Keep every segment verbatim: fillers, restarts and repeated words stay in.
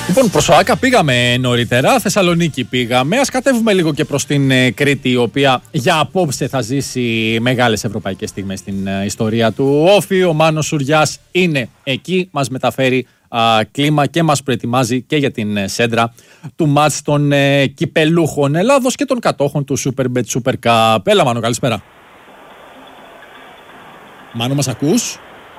Λοιπόν, προς ΟΑΚΑ πήγαμε νωρίτερα, Θεσσαλονίκη πήγαμε. Ας κατέβουμε λίγο και προς την ε, Κρήτη, η οποία για απόψε θα ζήσει μεγάλες ευρωπαϊκές στιγμές στην ε, ιστορία του Όφη. Ο Μάνος Σουριάς είναι εκεί, μας μεταφέρει α, κλίμα και μας προετοιμάζει και για την ε, σέντρα του μάτς των ε, κυπελούχων Ελλάδος και των κατόχων του Superbet Super Cup. Έλα Μάνο, καλησπέρα. Μάνο, μας ακούς?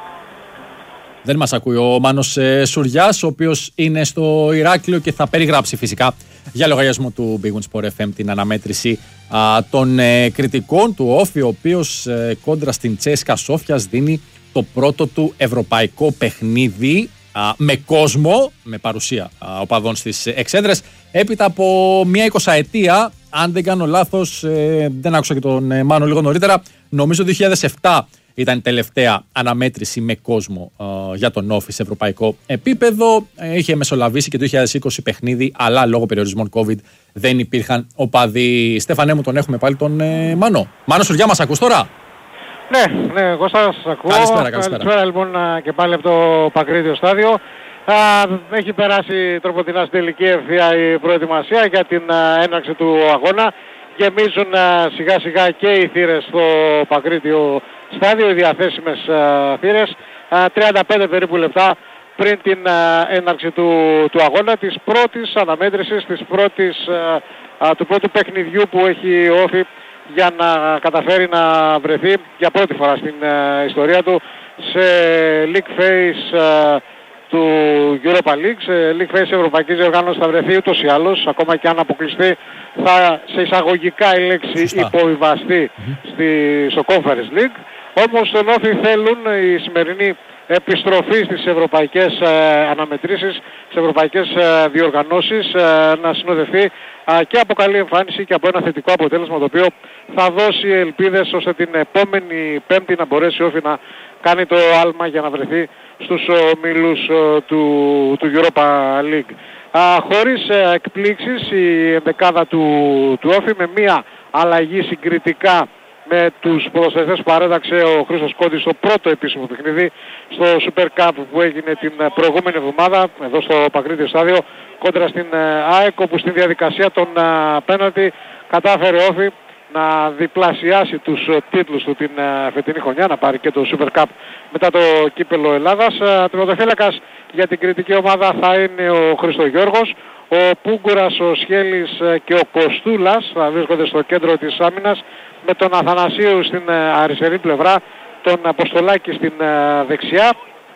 Δεν μας ακούει ο Μάνος ε, Σουριάς, ο οποίος είναι στο Ηράκλειο και θα περιγράψει φυσικά για λογαριασμό του Big Win Sport εφ εμ την αναμέτρηση α, των ε, κριτικών του Όφη, ο οποίος ε, κόντρα στην Τσέσκα Σόφιας δίνει το πρώτο του ευρωπαϊκό παιχνίδι α, με κόσμο, με παρουσία α, οπαδών στις εξέδρες, έπειτα από μια εικοσαετία, αν δεν κάνω λάθος, ε, δεν άκουσα και τον ε, Μάνο λίγο νωρίτερα, νομίζω δύο χιλιάδες επτά ήταν η τελευταία αναμέτρηση με κόσμο ε, για τον Όφη σε ευρωπαϊκό επίπεδο. Ε, είχε μεσολαβήσει και το δύο χιλιάδες είκοσι παιχνίδι, αλλά λόγω περιορισμών COVID δεν υπήρχαν οπαδοί. Στέφανέ μου, τον έχουμε πάλι τον ε, Μάνο. Μάνο Σουριά, μας ακούς τώρα? Ναι, ναι, εγώ σας ακούω. Καλησπέρα, καλησπέρα. Καλησπέρα λοιπόν και πάλι από το Παγκρίτιο στάδιο. Α, έχει περάσει τροποτινά στην τελική ευθεία η προετοιμασία για την α, έναρξη του αγώνα. Γεμίζουν α, σιγά σιγά και οι θύρες στο Παγκρίτιο στάδιο, οι διαθέσιμες uh, θύρες, uh, τριάντα πέντε περίπου λεπτά πριν την uh, έναρξη του, του αγώνα, της πρώτης αναμέτρησης, της πρώτης, uh, uh, του πρώτου παιχνιδιού που έχει ο Όφη για να καταφέρει να βρεθεί για πρώτη φορά στην uh, ιστορία του σε League Phase uh, του Europa League, σε League Phase Ευρωπαϊκής Διοργάνωσης θα βρεθεί ούτως ή άλλως, ακόμα και αν αποκλειστεί θα σε εισαγωγικά η λέξη υποβιβαστεί mm-hmm. στη, στο Conference League. Όμως τον Όφη θέλουν η σημερινή επιστροφή στις ευρωπαϊκές ε, αναμετρήσεις, στις ευρωπαϊκές ε, διοργανώσεις ε, να συνοδευτεί ε, και από καλή εμφάνιση και από ένα θετικό αποτέλεσμα το οποίο θα δώσει ελπίδες ώστε την επόμενη Πέμπτη να μπορέσει ο Όφη να κάνει το άλμα για να βρεθεί στους ομίλους ε, του, του Europa League. Α, χωρίς ε, εκπλήξεις η ενδεκάδα του, του Όφη με μία αλλαγή συγκριτικά με τους ποδοσφαιριστές που παρέταξε ο Χρήστος Κόντης στο πρώτο επίσημο παιχνίδι στο Super Cup που έγινε την προηγούμενη εβδομάδα εδώ στο Παγκρίτιο στάδιο κόντρα στην ΑΕΚ, όπου στην διαδικασία των πέναλτι κατάφερε ο Όφη να διπλασιάσει τους τίτλους του την φετινή χρονιά, να πάρει και το Super Cup μετά το κύπελο Ελλάδας. Τερματοφύλακας για την κριτική ομάδα θα είναι ο Χριστογιώργος, ο Πούγκουρας, ο Σχέλης και ο Κοστούλας θα βρίσκονται στο κέντρο της άμυνας, με τον Αθανασίου στην αριστερή πλευρά, τον Αποστολάκη στην δεξιά,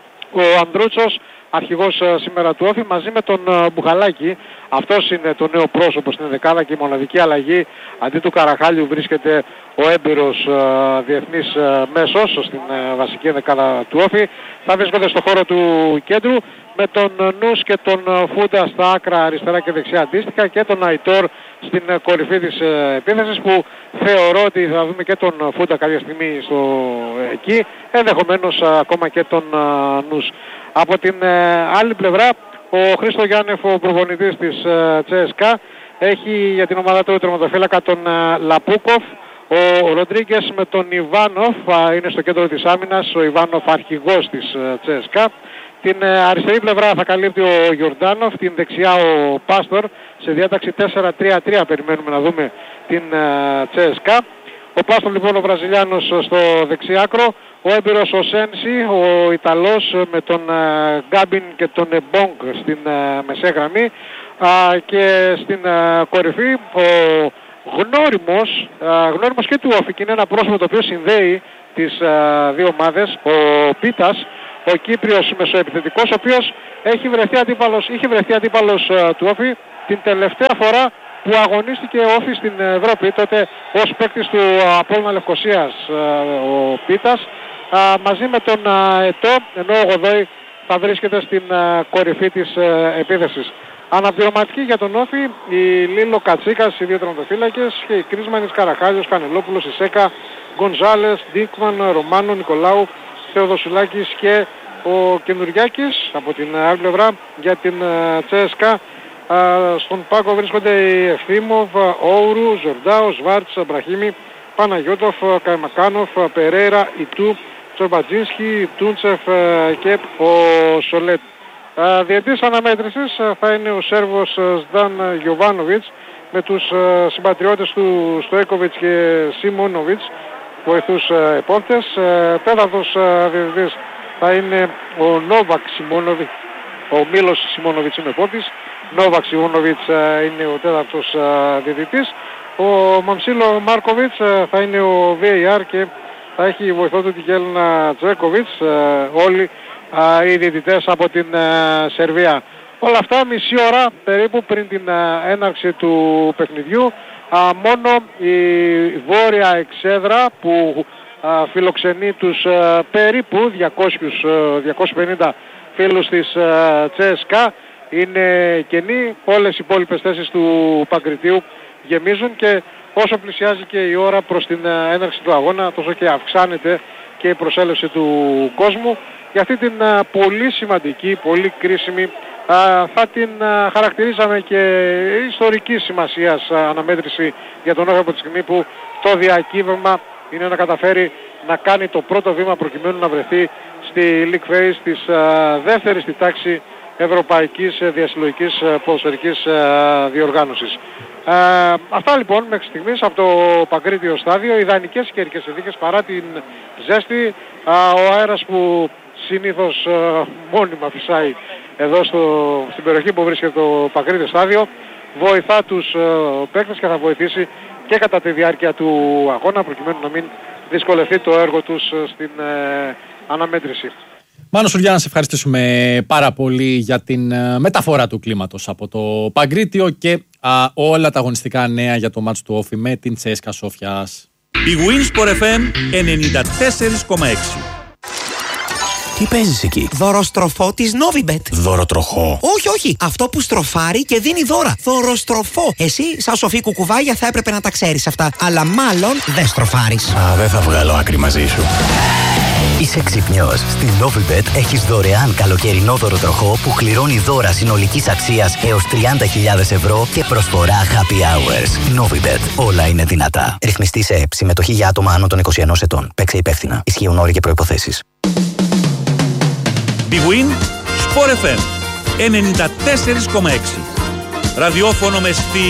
ο Ανδρούτσος, αρχηγός σήμερα του Όφη, μαζί με τον Μπουχαλάκη. Αυτός είναι το νέο πρόσωπο στην δεκάδα και η μοναδική αλλαγή. Αντί του Καραχάλιου βρίσκεται ο έμπειρος διεθνής μέσος στην βασική δεκάδα του Όφη. Θα βρίσκονται στο χώρο του κέντρου με τον Νους και τον Φούντα στα άκρα αριστερά και δεξιά αντίστοιχα και τον Αϊτόρ στην κορυφή της επίθεσης, που θεωρώ ότι θα δούμε και τον Φούντα κάποια στιγμή στο, εκεί, ενδεχομένως ακόμα και τον Νους. Από την άλλη πλευρά ο Χρήστο Γιάννεφ, ο προπονητής της Τσέσκα, έχει για την ομάδα του τερματοφύλακα τον Λαπούκοφ. Ο Ροντρίγκες με τον Ιβάνοφ είναι στο κέντρο της άμυνας, ο Ιβάνοφ αρχηγός της Τσέσκα. Την αριστερή πλευρά θα καλύπτει ο Γιορντάνοφ, την δεξιά ο Πάστορ, σε διάταξη τέσσερα τρία τρία περιμένουμε να δούμε την Τσέσκα. Ο Πάστορ λοιπόν ο Βραζιλιάνος στο δεξιάκρο, ο έμπειρος ο Σένσι, ο Ιταλός με τον Γκάμπιν και τον Εμπόγκ στην μεσαία γραμμή, και στην κορυφή ο γνώριμος, γνώριμος και του Όφη, είναι ένα πρόσωπο το οποίο συνδέει τις δύο ομάδες, ο Πίτας, ο Κύπριος μεσοεπιθετικός, ο οποίος έχει βρεθεί αντίπαλος, είχε βρεθεί αντίπαλος uh, του Όφη την τελευταία φορά που αγωνίστηκε ο Όφη στην Ευρώπη, τότε ως παίκτης του Απόλλωνα Λευκωσίας uh, ο Πίτας, uh, μαζί με τον uh, Ετώ, ενώ ο Γοδόη θα βρίσκεται στην uh, κορυφή της uh, επίθεσης. Αναπληρωματική για τον Όφη η Λίλο Κατσίκας, οι δύο τερματοφύλακες, και οι Κρίσμανης, Καραχάλιος, Κανελόπουλος, Ισέκα, Γκονζάλες, Ντίκμαν, Ρωμάνο, Νικολάου, Θεοδοσουλάκης και ο Καινουριάκης. Από την άλλη πλευρά για την Τσέσκα στον πάγκο βρίσκονται οι Ευθύμοβ, Όουρου, Ζορντάο, Σβάρτς, Μπραχίμη, Παναγιώτοφ, Καϊμακάνοφ, Περέιρα, Ιτού, Τσορμπατζίνσκι, Τούντσεφ και ο Σολέτ. Uh, διετής αναμέτρησης uh, θα είναι ο Σέρβος Ζταν uh, Γιοβάνοβιτς με τους uh, συμπατριώτες του Στοέκοβιτς και Σιμόνοβιτς, βοηθούς uh, επόπτες. Uh, τέταρτος uh, διετής θα είναι ο Νόβακ Σιμόνοβιτς, ο Μίλος Σιμόνοβιτς είναι επόπτης, Νόβακ Σιμόνοβιτς uh, είναι ο τέταρτος uh, διετητής. Ο Μαμσίλο Μάρκοβιτς uh, θα είναι ο βι έι αρ και θα έχει βοηθό του την Γέλνα Τζέκοβιτς, uh, όλοι uh, οι διαιτητές από την uh, Σερβία. Όλα αυτά μισή ώρα περίπου πριν την uh, έναρξη του παιχνιδιού. Uh, μόνο η βόρεια εξέδρα που uh, φιλοξενεί τους uh, περίπου διακόσιους με διακόσιους πενήντα φίλους της uh, Τσέσκα είναι κενή. Όλες οι υπόλοιπες θέσεις του Παγκριτίου γεμίζουν και όσο πλησιάζει και η ώρα προς την uh, έναρξη του αγώνα, τόσο και αυξάνεται και η προσέλευση του κόσμου. Για αυτή την uh, πολύ σημαντική, πολύ κρίσιμη, uh, θα την uh, χαρακτηρίζαμε και ιστορική σημασίας uh, αναμέτρηση για τον Όφη από τη στιγμή που το διακύβευμα είναι να καταφέρει να κάνει το πρώτο βήμα προκειμένου να βρεθεί στη League Phase της uh, δεύτερης στη τάξη ευρωπαϊκής uh, διασυλλογικής uh, ποδοσφαιρικής uh, διοργάνωσης. Uh, αυτά λοιπόν μέχρι στιγμής από το Παγκρίτιο στάδιο. Ιδανικές καιρικές συνθήκες παρά την ζέστη, uh, ο αέρας που συνήθως uh, μόνιμα φυσάει εδώ στο, στην περιοχή που βρίσκεται το Παγκρίτιο στάδιο βοηθά τους uh, παίκτες και θα βοηθήσει και κατά τη διάρκεια του αγώνα προκειμένου να μην δυσκολευτεί το έργο τους uh, στην uh, αναμέτρηση. Μάνο Σουριά, να σε ευχαριστήσουμε πάρα πολύ για την uh, μεταφορά του κλίματος από το Παγκρίτιο και uh, όλα τα αγωνιστικά νέα για το μάτς του Όφη με την Τσέσκα Σόφιας. Η Winsport εφ εμ ενενήντα τέσσερα κόμμα έξι. Τι παίζεις εκεί? Δωροστροφό της Novibet. Δωροτροχό? Όχι, όχι. Αυτό που στροφάρει και δίνει δώρα. Δωροστροφό. Εσύ, σαν σοφή κουκουβάγια, θα έπρεπε να τα ξέρεις αυτά. Αλλά μάλλον δεν στροφάρεις. Α, δεν θα βγάλω άκρη μαζί σου. Είσαι ξυπνιός. Στη Novibet έχεις δωρεάν καλοκαιρινό δωροτροχό που κληρώνει δώρα συνολικής αξίας έως τριάντα χιλιάδες ευρώ και προσφορά happy hours. Novibet. Όλα είναι δυνατά. Ρυθμιστή σε ΕΠ. Συμμετοχή για άτομα άνω των είκοσι ενός ετών. Παίξε υπεύθυνα. Ισχύουν όροι και προϋποθέσεις. Big Win Sport εφ εμ ενενήντα τέσσερα κόμμα έξι. Ραδιόφωνο με στυλ.